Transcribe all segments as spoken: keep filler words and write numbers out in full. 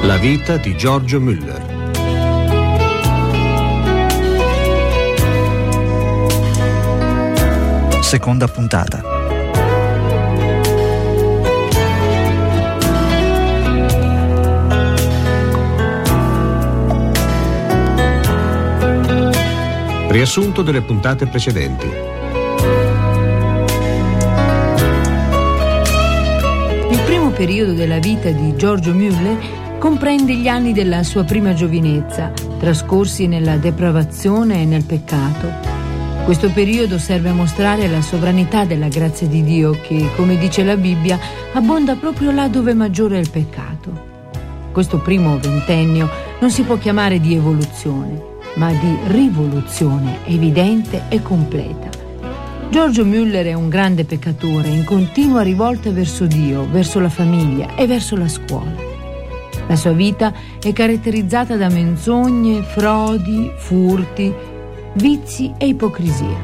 La vita di Giorgio Müller. Seconda puntata. Riassunto delle puntate precedenti. Il primo periodo della vita di Giorgio Müller comprende gli anni della sua prima giovinezza, trascorsi nella depravazione e nel peccato. Questo periodo serve a mostrare la sovranità della grazia di Dio che, come dice la Bibbia, abbonda proprio là dove maggiore è il peccato. Questo primo ventennio non si può chiamare di evoluzione, ma di rivoluzione evidente e completa. Giorgio Müller è un grande peccatore in continua rivolta verso Dio, verso la famiglia e verso la scuola. La sua vita è caratterizzata da menzogne, frodi, furti, vizi e ipocrisia.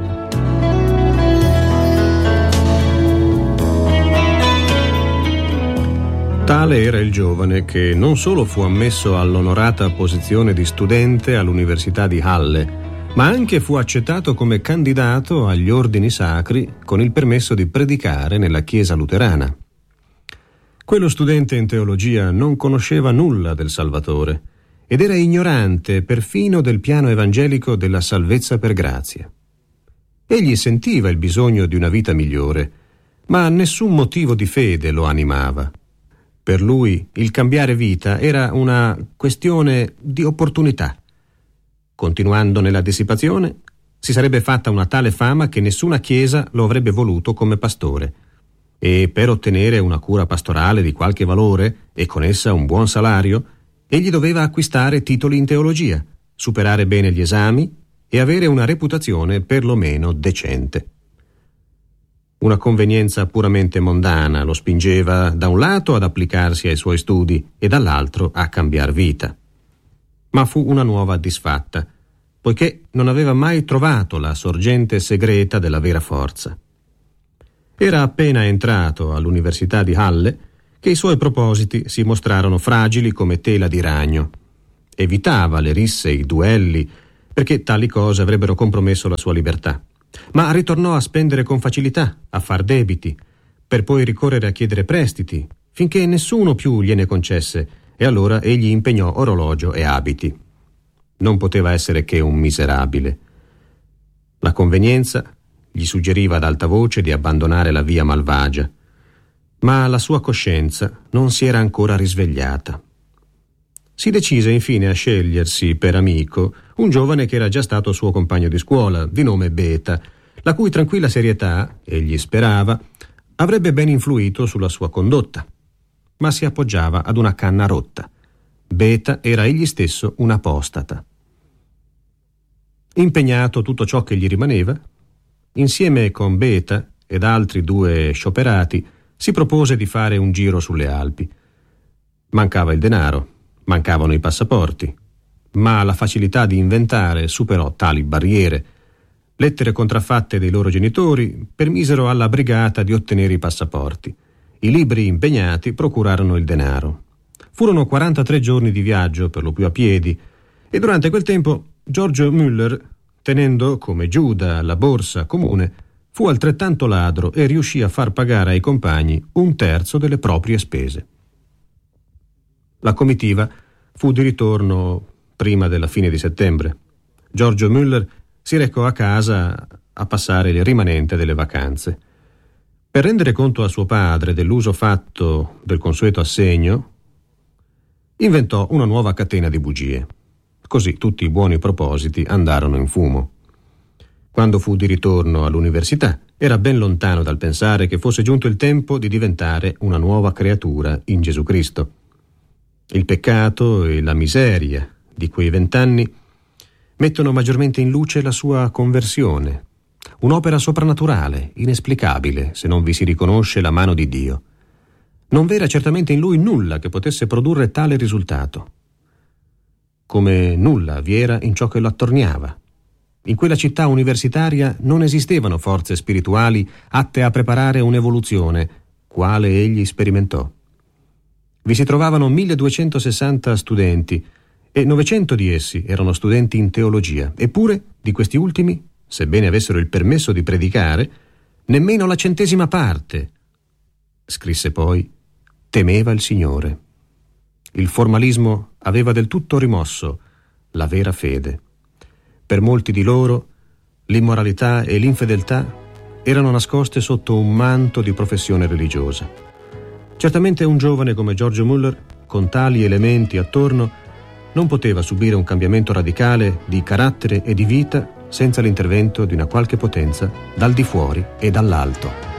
Tale era il giovane che non solo fu ammesso all'onorata posizione di studente all'Università di Halle, ma anche fu accettato come candidato agli ordini sacri con il permesso di predicare nella Chiesa luterana. Quello studente in teologia non conosceva nulla del Salvatore ed era ignorante perfino del piano evangelico della salvezza per grazia. Egli sentiva il bisogno di una vita migliore, ma nessun motivo di fede lo animava. Per lui il cambiare vita era una questione di opportunità. Continuando nella dissipazione, si sarebbe fatta una tale fama che nessuna chiesa lo avrebbe voluto come pastore. E per ottenere una cura pastorale di qualche valore e con essa un buon salario, egli doveva acquistare titoli in teologia, superare bene gli esami e avere una reputazione perlomeno decente. Una convenienza puramente mondana lo spingeva da un lato ad applicarsi ai suoi studi e dall'altro a cambiar vita. Ma fu una nuova disfatta, poiché non aveva mai trovato la sorgente segreta della vera forza. Era appena entrato all'Università di Halle che i suoi propositi si mostrarono fragili come tela di ragno. Evitava le risse e i duelli, perché tali cose avrebbero compromesso la sua libertà. Ma ritornò a spendere con facilità, a far debiti, per poi ricorrere a chiedere prestiti, finché nessuno più gliene concesse, e allora egli impegnò orologio e abiti. Non poteva essere che un miserabile. La convenienza gli suggeriva ad alta voce di abbandonare la via malvagia, ma la sua coscienza non si era ancora risvegliata. Si decise infine a scegliersi per amico un giovane che era già stato suo compagno di scuola, di nome Beta, la cui tranquilla serietà, egli sperava, avrebbe ben influito sulla sua condotta, ma si appoggiava ad una canna rotta. Beta era egli stesso un apostata. Impegnato tutto ciò che gli rimaneva, insieme con Beta ed altri due scioperati, si propose di fare un giro sulle Alpi. Mancava il denaro, mancavano i passaporti, ma la facilità di inventare superò tali barriere. Lettere contraffatte dei loro genitori permisero alla brigata di ottenere i passaporti. I libri impegnati procurarono il denaro. Furono quarantatré giorni di viaggio, per lo più a piedi, e durante quel tempo Giorgio Müller, tenendo come Giuda la borsa comune, fu altrettanto ladro e riuscì a far pagare ai compagni un terzo delle proprie spese. La comitiva fu di ritorno prima della fine di settembre. Giorgio Müller si recò a casa a passare il rimanente delle vacanze. Per rendere conto a suo padre dell'uso fatto del consueto assegno, inventò una nuova catena di bugie. Così tutti i buoni propositi andarono in fumo. Quando fu di ritorno all'università, era ben lontano dal pensare che fosse giunto il tempo di diventare una nuova creatura in Gesù Cristo. Il peccato e la miseria di quei vent'anni mettono maggiormente in luce la sua conversione, un'opera soprannaturale, inesplicabile, se non vi si riconosce la mano di Dio. Non v'era certamente in lui nulla che potesse produrre tale risultato, come nulla vi era in ciò che lo attorniava. In quella città universitaria non esistevano forze spirituali atte a preparare un'evoluzione, quale egli sperimentò. Vi si trovavano milleduecentosessanta studenti e novecento di essi erano studenti in teologia. Eppure, di questi ultimi, sebbene avessero il permesso di predicare, nemmeno la centesima parte, scrisse poi, temeva il Signore. Il formalismo aveva del tutto rimosso la vera fede. Per molti di loro l'immoralità e l'infedeltà erano nascoste sotto un manto di professione religiosa. Certamente un giovane come Giorgio Müller, con tali elementi attorno, non poteva subire un cambiamento radicale di carattere e di vita senza l'intervento di una qualche potenza dal di fuori e dall'alto.